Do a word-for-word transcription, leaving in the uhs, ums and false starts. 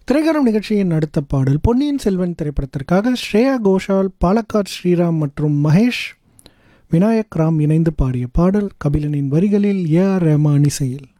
திரைக்காலம் நிகழ்ச்சியின் அடுத்த பாடல் பொன்னியின் செல்வன் திரைப்படத்திற்காக ஸ்ரேயா கோஷால், பாலக்காட் ஸ்ரீராம் மற்றும் மகேஷ் விநாயக் ராம் இணைந்து பாடிய பாடல். கபிலனின் வரிகளில் ஏ ஆர் ரஹ்மான் இசையில்.